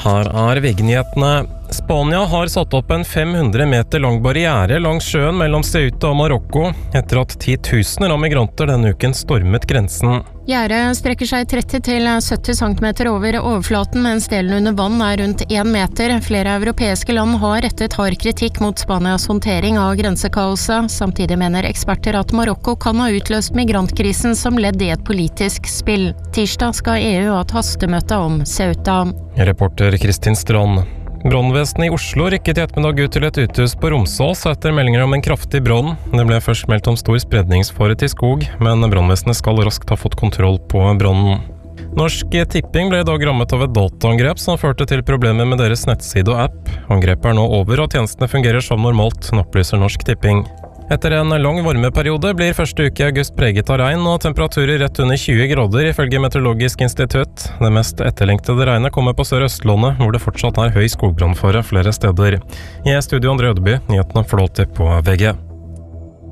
Her VG-nyhetene. Spania har satt opp en 500 meter lang barriere langs sjøen mellom Ceuta og Marokko, etter at 10 000 av migranter denne uken stormet grensen. Gjerdet strekker seg 30 til 70 cm over overflaten, mens delen under vann er rundt 1 meter. Flere europeiske land har rettet hard kritikk mot Spanias håndtering av grensekaoset. Samtidig mener eksperter at Marokko kan ha utløst migrantkrisen som ledd i et politisk spill. Tirsdag skal EU ha et hastemøte om Ceuta. Reporter Kristin Strand. Brannvesenet i Oslo rykket i ettermiddag ut til et uthus på Romsås etter meldinger om en kraftig brann. Det ble først meldt om stor spredningsfare til skog, men brannvesenet skal raskt ha fått kontroll på brannen. Norsk Tipping ble i dag rammet av et dataangrep som førte til problemer med deres nettside og app. Angrepet er nå over, og tjenestene fungerer som normalt, opplyser Norsk Tipping. Etter en lang varmeperiode blir første uke i august preget av regn og temperaturer rett under 20 grader ifølge Meteorologisk institutt. Det mest etterlengtede regnet kommer på Sør-Østlandet, hvor det fortsatt er høy skogbrannfare flere steder. I studio André Ødeby, nyhetene får du alltid på VG.